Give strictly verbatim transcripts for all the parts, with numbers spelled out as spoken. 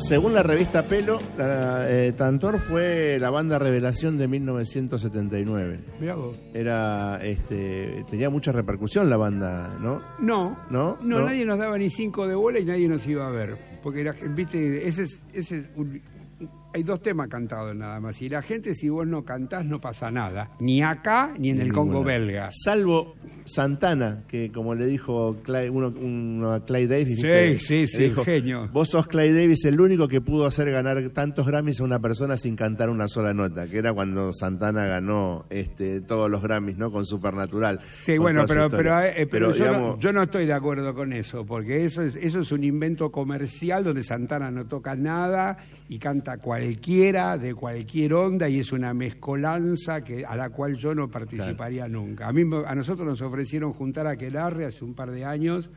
Según la revista Pelo, la, eh, Tantor fue la banda revelación de mil novecientos setenta y nueve. Mirá vos. Era, este, tenía mucha repercusión la banda, ¿no? No, ¿No? no, ¿No? nadie nos daba ni cinco de bola y nadie nos iba a ver. Porque, la, viste, ese es, ese es un, hay dos temas cantados nada más. Y la gente, si vos no cantás, no pasa nada. Ni acá, ni en Ni el Congo ninguna. belga. Salvo Santana, que como le dijo Clay, uno, uno a Clay Davis, Sí, ¿viste? sí, Le sí, dijo, genio. vos sos Clay Davis, el único que pudo hacer ganar tantos Grammys a una persona sin cantar una sola nota, que era cuando Santana ganó este, todos los Grammys, ¿no? Con Supernatural. Sí, con bueno, toda su pero, historia. pero, eh, pero, yo, digamos, no, yo no estoy de acuerdo con eso, porque eso es, eso es un invento comercial donde Santana no toca nada y canta cualquiera, de cualquier onda, y es una mezcolanza que, a la cual yo no participaría claro. nunca. A mí, a nosotros nos ofrecieron juntar a Aquelarre hace un par de años,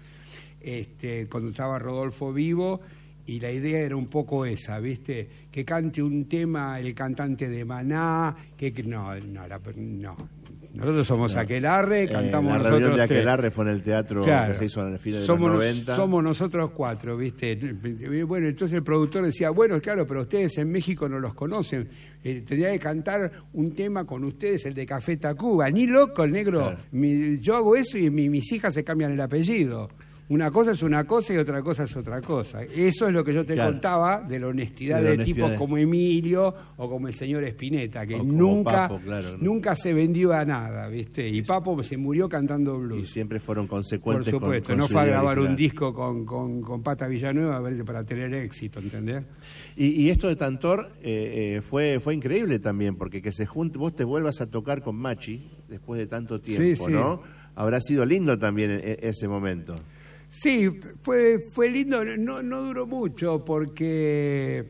este, cuando estaba Rodolfo vivo, y la idea era un poco esa, ¿viste? Que cante un tema el cantante de Maná, que, que no, no, la, no. Nosotros somos no. Aquelarre, cantamos eh, la nosotros. La reunión de tres. Aquelarre fue en el teatro claro. que se hizo en el fin de somos los noventa. Somos nosotros cuatro, ¿viste? Bueno, entonces el productor decía, bueno, claro, pero ustedes en México no los conocen. Eh, tendría que cantar un tema con ustedes, el de Café Tacuba. Ni loco, el negro. Claro. Mi, yo hago eso y mi, mis hijas se cambian el apellido. Una cosa es una cosa y otra cosa es otra cosa. Eso es lo que yo te claro. contaba de la honestidad de, la de honestidad tipos de... como Emilio o como el señor Spinetta, que nunca, Papo, claro, ¿no? nunca se vendió a nada, ¿viste? Y Papo se murió cantando blues. Y siempre fueron consecuentes. Por supuesto, con, con no fue a grabar original. un disco con, con, con Pata Villanueva, a ver, para tener éxito, ¿entendés? Y, y esto de Tantor eh, eh, fue, fue increíble también, porque que se junte, vos te vuelvas a tocar con Machi después de tanto tiempo, sí, ¿no? Sí. Habrá sido lindo también e- ese momento. Sí, fue, fue lindo, no, no duró mucho porque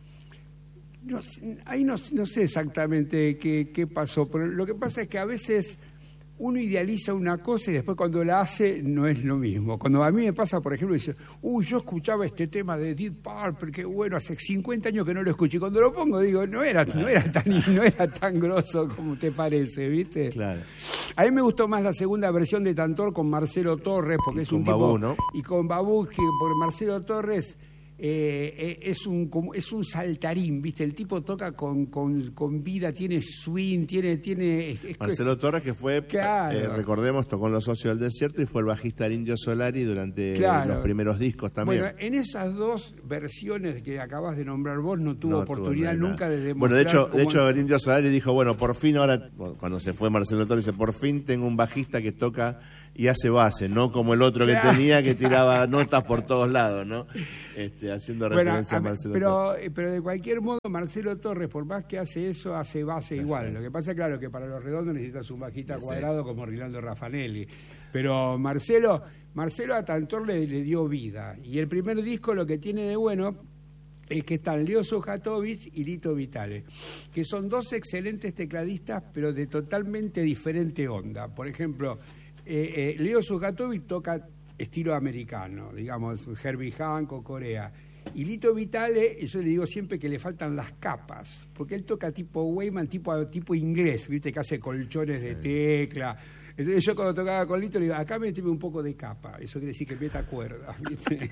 no, ahí no, no sé exactamente qué, qué pasó, pero lo que pasa es que a veces uno idealiza una cosa y después cuando la hace no es lo mismo. Cuando a mí me pasa, por ejemplo, dice, uy, yo escuchaba este tema de Deep Purple, qué bueno, hace cincuenta años que no lo escuché. Y cuando lo pongo digo, no era, no era tan, no era tan grosso como te parece, ¿viste? Claro. A mí me gustó más la segunda versión de Tantor con Marcelo Torres, porque y es un Babú, tipo, ¿no? Y con Babú, que porque Marcelo Torres eh, es un como, es un saltarín, ¿viste? El tipo toca con, con, con vida, tiene swing, tiene... tiene es, es, Marcelo Torres, que fue, claro. eh, recordemos, tocó en Los Socios del Desierto y fue el bajista del Indio Solari durante claro. los primeros discos también. Bueno, en esas dos versiones que acabas de nombrar vos no tuvo no oportunidad tuvo nunca de demostrar... Bueno, de hecho, cómo... de hecho el Indio Solari dijo, bueno, por fin ahora, cuando se fue Marcelo Torres, dice, por fin tengo un bajista que toca y hace base, no como el otro claro. que tenía que tiraba notas por todos lados, ¿no? Este, haciendo referencia bueno, a, a Marcelo pero, Torres. Pero de cualquier modo, Marcelo Torres, por más que hace eso, hace base igual. Lo que pasa, claro, que para los redondos necesitas un bajista sí. cuadrado como Rinaldo Raffanelli. Pero Marcelo, Marcelo a Tantor le, le dio vida. Y el primer disco lo que tiene de bueno es que están Leo Sujatovich y Lito Vitale, que son dos excelentes tecladistas, pero de totalmente diferente onda. Por ejemplo... Eh, eh, Leo Sujatovich toca estilo americano, digamos, Herbie Hancock, Corea. Y Lito Vitale, yo le digo siempre que le faltan las capas, porque él toca tipo Wayman, tipo, tipo inglés, ¿viste? Que hace colchones sí. de tecla. Entonces yo cuando tocaba con Lito le digo, acá méteme un poco de capa. Eso quiere decir que meta cuerdas, ¿viste?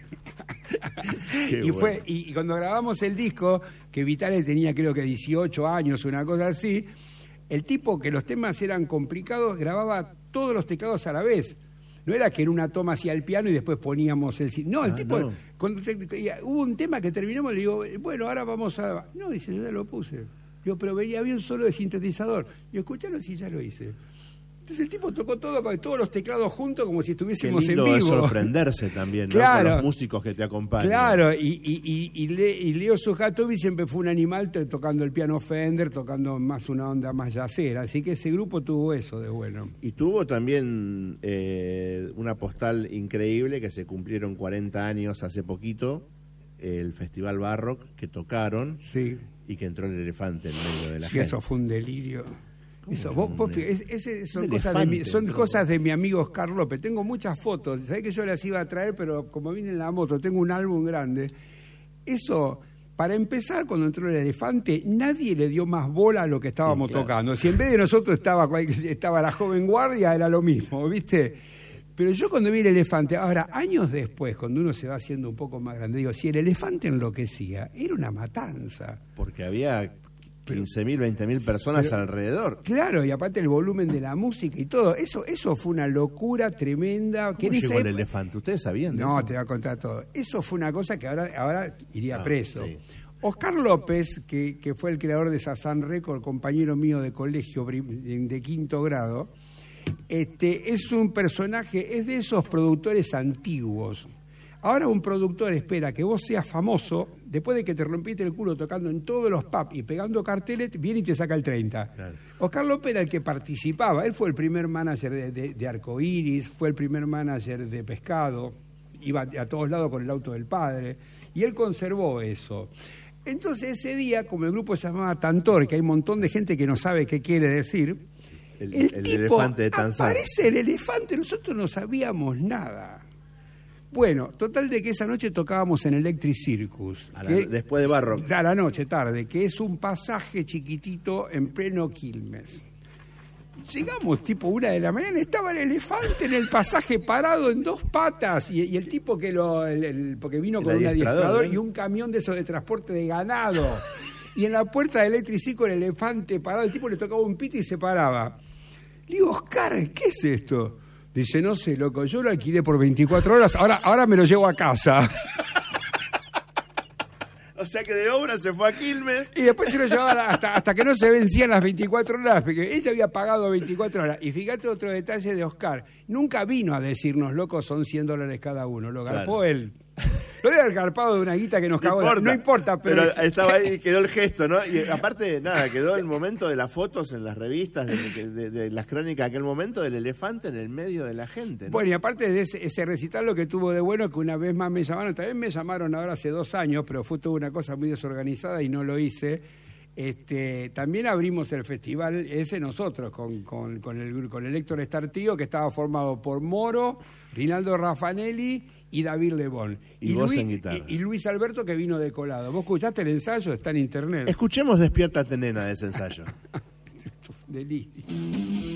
y, bueno. fue, y, y cuando grabamos el disco, que Vitale tenía creo que dieciocho años, una cosa así, el tipo, que los temas eran complicados, grababa todos los teclados a la vez. No era que en una toma hacía el piano y después poníamos el... No, el ah, tipo... No. Cuando te, hubo un tema que terminamos, le digo, bueno, ahora vamos a... No, dice, yo ya lo puse. Yo, pero venía bien solo de sintetizador. Yo, escuchalo si ya lo hice. Entonces el tipo tocó todo con todos los teclados juntos como si estuviésemos Qué lindo en vivo. Es sorprenderse también, ¿no? Claro, con los músicos que te acompañan. Claro, y, y, y, y, Le, y Leo Sujatovich siempre fue un animal tocando el piano Fender, tocando más una onda más yacera. Así que ese grupo tuvo eso de bueno. Y tuvo también eh, una postal increíble, que se cumplieron cuarenta años hace poquito, el Festival Barrock, que tocaron, sí. y que entró el elefante en medio de la sí, gente. Eso fue un delirio. Eso, vos, vos, es, es, son, un cosas de, mi, son entró. cosas de mi amigo Oscar López. Tengo muchas fotos. Sabés que yo las iba a traer, pero como vine en la moto, tengo un álbum grande. Eso, para empezar, cuando entró el elefante, nadie le dio más bola a lo que estábamos sí, claro. tocando. Si en vez de nosotros estaba, estaba la joven guardia, era lo mismo, ¿viste? Pero yo cuando vi el elefante, ahora, años después, cuando uno se va haciendo un poco más grande, digo, si el elefante enloquecía, era una matanza. Porque había quince mil, veinte mil personas pero, alrededor. Claro, y aparte el volumen de la música y todo, eso eso fue una locura tremenda. ¿Cómo que llegó esa... el elefante? ¿Ustedes sabían de No, eso? te voy a contar todo. Eso fue una cosa que ahora, ahora iría Ah, preso. sí. Oscar López, que, que fue el creador de Sasan Record, compañero mío de colegio de quinto grado, este, es un personaje, es de esos productores antiguos. Ahora un productor espera que vos seas famoso, después de que te rompiste el culo tocando en todos los pubs y pegando carteles, viene y te saca el treinta. Claro. Oscar López era el que participaba, él fue el primer manager de, de, de Arcoiris, fue el primer manager de Pescado, iba a todos lados con el auto del padre, y él conservó eso. Entonces ese día, como el grupo se llamaba Tantor, que hay un montón de gente que no sabe qué quiere decir, el, el, el tipo, elefante de Tanzán. Aparece el elefante, nosotros no sabíamos nada. Bueno, total de que esa noche tocábamos en Electric Circus. A la, que, después de Barrock. A la noche, tarde, que es un pasaje chiquitito en pleno Quilmes. Llegamos tipo una de la mañana, estaba el elefante en el pasaje parado en dos patas y, y el tipo que lo... El, el, porque vino el con un adiestrador, ¿no? Y un camión de esos de transporte de ganado. Y en la puerta de Electric Circus el elefante parado, el tipo le tocaba un pito y se paraba. Le digo, Oscar, ¿qué es esto? Dice, no sé, loco, yo lo alquilé por veinticuatro horas, ahora, ahora me lo llevo a casa. O sea que de obra se fue a Quilmes. Y después se lo llevaba hasta, hasta que no se vencían las veinticuatro horas, porque ella había pagado veinticuatro horas. Y fíjate otro detalle de Oscar, nunca vino a decirnos, locos, son cien dólares cada uno, lo garpó claro. él. Lo debe haber garpado de una guita que nos no cagó. Importa, no importa, pero... pero estaba ahí y quedó el gesto, ¿no? Y aparte, nada, quedó el momento de las fotos en las revistas, de, de, de las crónicas de aquel momento, del elefante en el medio de la gente, ¿no? Bueno, y aparte de ese, ese recital, lo que tuvo de bueno que una vez más me llamaron, también me llamaron ahora hace dos años, pero fue toda una cosa muy desorganizada y no lo hice. Este, también abrimos el festival ese nosotros con, con, con, el, con el Héctor Estartío, que estaba formado por Moro, Rinaldo Raffanelli y David Lebón. Y, y, vos Luis, en guitarra. Y, y Luis Alberto, que vino de colado. ¿Vos escuchaste el ensayo? Está en internet. Escuchemos Despiértate Nena de ese ensayo. Delirio.